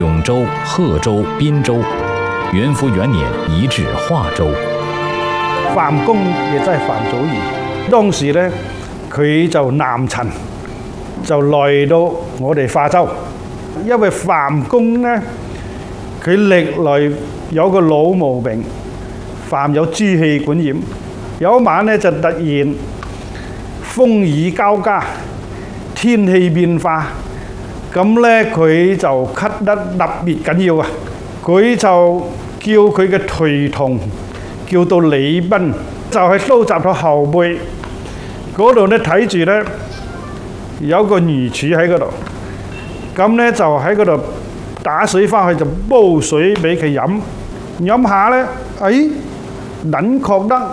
永州、贺州、滨州。元符元年移至化州。 范公亦即係范祖禹，當時咧佢就南陳，就來到我哋化州。因為范公咧，佢歷來有個老毛病，犯有支氣管炎。有一晚咧就突然風雨交加，天氣變化，咁咧佢就咳得特別緊要啊！佢就叫佢嘅隨同叫到李斌，就係收集到後背嗰度咧睇住咧有個魚柱喺嗰度，咁咧就喺嗰度打水翻去就煲水俾佢飲，飲下咧，撚覺得，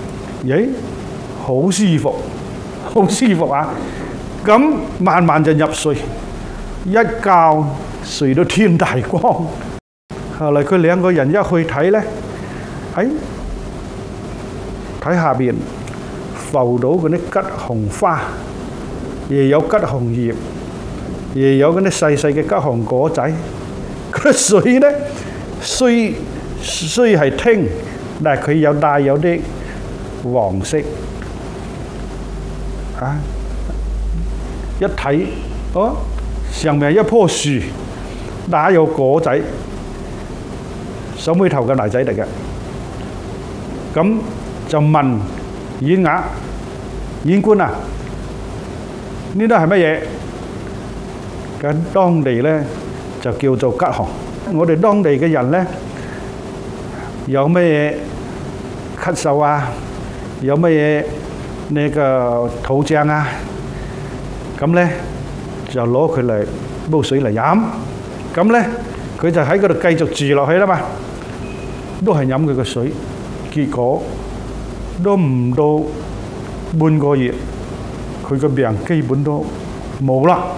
好舒服，好舒服啊！咁慢慢就入睡，一覺睡到天大光。後來佢兩個人一去睇咧，睇下邊浮到嗰啲吉紅花，亦有吉紅葉，亦有嗰啲細細嘅吉紅果仔。嗰啲水咧雖係清，但係佢帶有啲黃色。一睇，上面一棵樹，打有果仔。手尾頭嘅泥仔嚟嘅，咁就問縣衙縣官啊，呢啲係乜嘢？咁當地咧就叫做吉紅。我哋當地嘅人咧有乜嘢咳嗽啊，有乜嘢呢個肚脹啊，咁咧就攞佢嚟煲水嚟飲，咁咧佢就喺嗰度繼續住落去啦嘛。都係飲佢個水，結果都唔到半個月，佢個病基本都冇啦，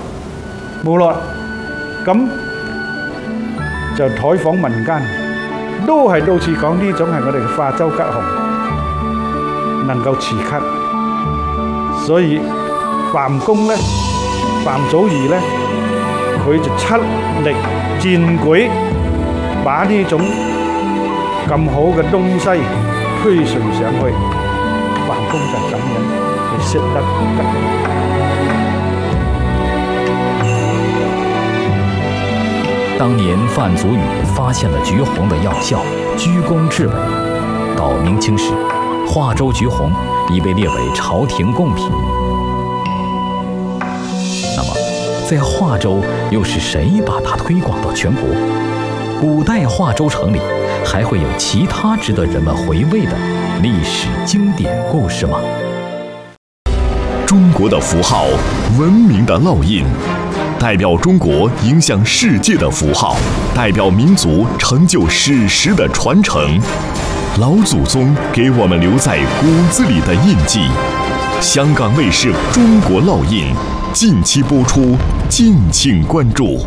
咁就採訪民間，都係到處講呢種係我哋嘅化州吉紅，能夠治咳。所以范公咧，范祖禹咧，佢就出力薦舉，把呢種咁好嘅東西推崇上去，范公就咁樣去識得吉紅。 當年范祖禹發現了橘紅的藥效，居功至偉。到明清時，化州橘紅已被列為朝廷貢品。那麼，在化州又是誰把它推廣到全國？古代化州城裡還會有其他值得人們回味的歷史經典故事嗎？ 中國的符號，文明的烙印，代表中國影響世界的符號，代表民族成就史實的傳承。老祖宗給我們留在骨子裡的印記。香港衛視《中國烙印》近期播出，敬請關注。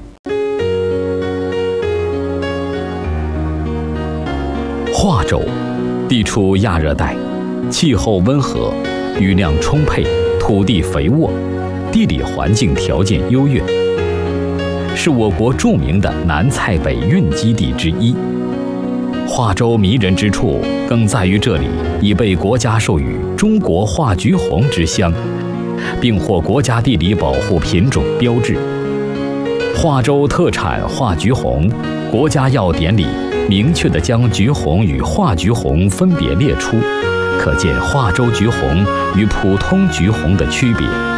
化州地處亞熱帶，氣候溫和，雨量充沛，土地肥沃，地理環境條件優越，是我國著名的南菜北運基地之一。化州迷人之處更在於這裡已被國家授予中國化橘紅之鄉，並獲國家地理保護品種標誌。化州特產化橘紅，國家藥典裡明確地將橘紅與化橘紅分別列出，可見化州橘紅與普通橘紅的區別。